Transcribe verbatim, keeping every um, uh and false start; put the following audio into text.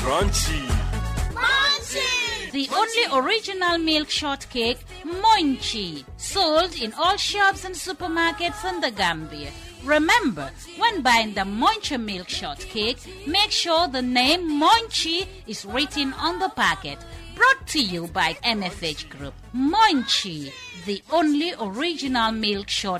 Crunchy. Munchie! The only original milk shortcake, Munchie, sold in all shops and supermarkets in the Gambia. Remember, when buying the Munchie milk shortcake, make sure the name Munchie is written on the packet. Brought to you by M F H Group. Munchie, the only original milk shortcake.